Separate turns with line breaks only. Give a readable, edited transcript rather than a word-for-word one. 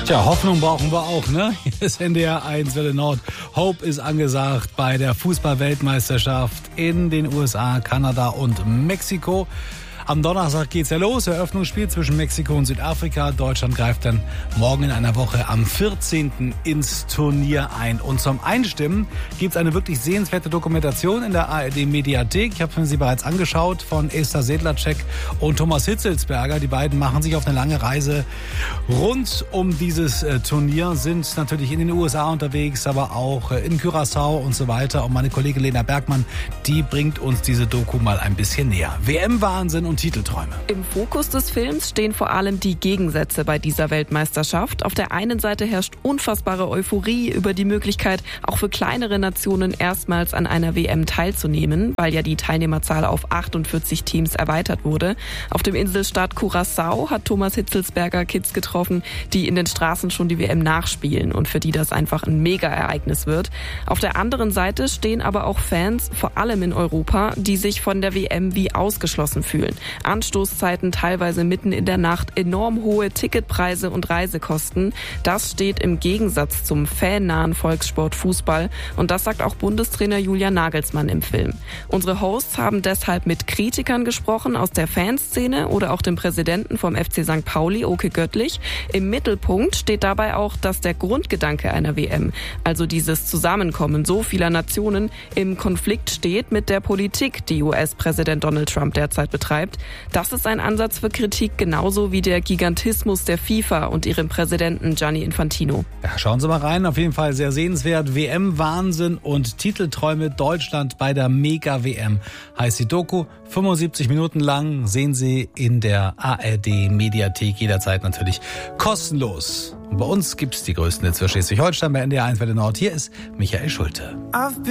Tja, Hoffnung brauchen wir auch, ne? Hier ist NDR 1 Welle Nord. Hope ist angesagt bei der Fußball-Weltmeisterschaft in den USA, Kanada und Mexiko. Am Donnerstag geht's ja los, Eröffnungsspiel zwischen Mexiko und Südafrika. Deutschland greift dann morgen in einer Woche am 14. ins Turnier ein. Und zum Einstimmen gibt's eine wirklich sehenswerte Dokumentation in der ARD-Mediathek. Ich habe mir sie bereits angeschaut von Esther Sedlacek und Thomas Hitzelsberger. Die beiden machen sich auf eine lange Reise rund um dieses Turnier, sind natürlich in den USA unterwegs, aber auch in Curaçao und so weiter. Und meine Kollegin Lena Bergmann, die bringt uns diese Doku mal ein bisschen näher. WM-Wahnsinn und Titelträume.
Im Fokus des Films stehen vor allem die Gegensätze bei dieser Weltmeisterschaft. Auf der einen Seite herrscht unfassbare Euphorie über die Möglichkeit, auch für kleinere Nationen erstmals an einer WM teilzunehmen, weil ja die Teilnehmerzahl auf 48 Teams erweitert wurde. Auf dem Inselstaat Curaçao hat Thomas Hitzelsberger Kids getroffen, die in den Straßen schon die WM nachspielen und für die das einfach ein Mega-Ereignis wird. Auf der anderen Seite stehen aber auch Fans, vor allem in Europa, die sich von der WM wie ausgeschlossen fühlen. Anstoßzeiten teilweise mitten in der Nacht, enorm hohe Ticketpreise und Reisekosten. Das steht im Gegensatz zum fannahen Volkssport Fußball und das sagt auch Bundestrainer Julian Nagelsmann im Film. Unsere Hosts haben deshalb mit Kritikern gesprochen aus der Fanszene oder auch dem Präsidenten vom FC St. Pauli, Oke Göttlich. Im Mittelpunkt steht dabei auch, dass der Grundgedanke einer WM, also dieses Zusammenkommen so vieler Nationen, im Konflikt steht mit der Politik, die US-Präsident Donald Trump derzeit betreibt. Das ist ein Ansatz für Kritik, genauso wie der Gigantismus der FIFA und ihrem Präsidenten Gianni Infantino.
Ja, schauen Sie mal rein, auf jeden Fall sehr sehenswert. WM-Wahnsinn und Titelträume Deutschland bei der Mega-WM heißt die Doku. 75 Minuten lang, sehen Sie in der ARD-Mediathek, jederzeit natürlich kostenlos. Und bei uns gibt's die größten Hits für Schleswig-Holstein bei NDR 1 Welle Nord. Hier ist Michael Schulte.